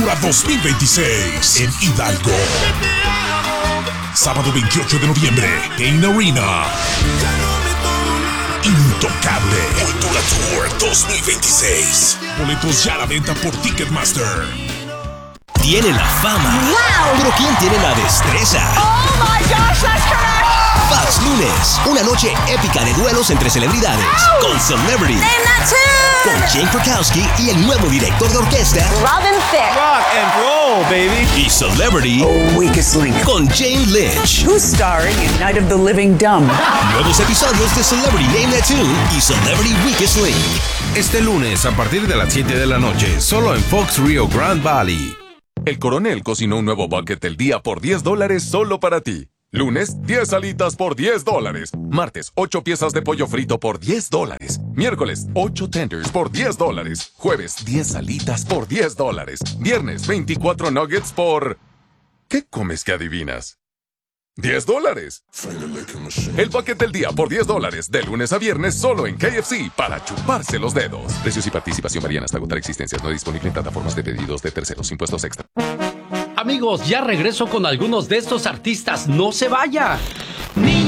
Apertura 2026 en Hidalgo. Sábado 28 de noviembre, Pain Arena. Intocable Cultura Tour 2026. Boletos ya a la venta por Ticketmaster. Tiene la fama. ¡Wow! Pero ¿quién tiene la destreza? ¡Oh, my gosh, that's correct! Fox Lunes, una noche épica de duelos entre celebridades. ¡Ow! Con Celebrity. ¡Name that tune! Con Jane Krakowski y el nuevo director de orquesta. Robin Thicke. Rock and roll, baby. Y Celebrity. Weakest Link. Con Jane Lynch. Who's starring in Night of the Living Dumb? Nuevos episodios de Celebrity Name That Tune y Celebrity Weakest Link. Este lunes a partir de las 7 de la noche, solo en Fox Rio Grande Valley. El Coronel cocinó un nuevo bucket del día por $10 solo para ti. Lunes, 10 alitas por $10. Martes, 8 piezas de pollo frito por $10. Miércoles, 8 tenders por $10. Jueves, 10 alitas por $10. Viernes, 24 nuggets por... ¿Qué comes que adivinas? $10. El paquete del día por $10. De lunes a viernes solo en KFC para chuparse los dedos. Precios y participación varían hasta agotar existencias. No disponible en plataformas de pedidos de terceros. Impuestos extra. Amigos, ya regreso con algunos de estos artistas. ¡No se vaya! Niña